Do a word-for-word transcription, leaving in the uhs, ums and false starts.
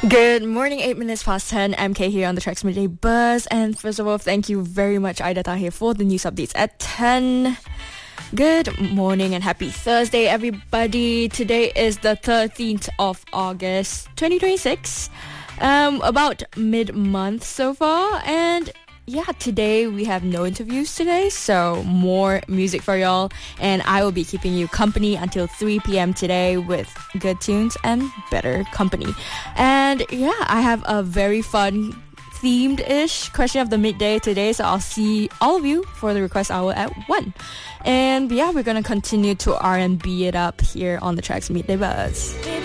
Good morning, eight minutes past ten. M K here on the Tracks Midday Buzz. And first of all, thank you very much, Aida Tahir, for the news updates at ten. Good morning and happy Thursday, everybody. Today is the thirteenth of August, twenty twenty-six. Um, about mid-month so far. And yeah, today we have no interviews today, so more music for y'all. And I will be keeping you company until three p.m. today with good tunes and better company. And yeah, I have a very fun themed-ish question of the midday today, so I'll see all of you for the request hour at one. And yeah, we're gonna continue to R and B it up here on the Tracks Midday Buzz.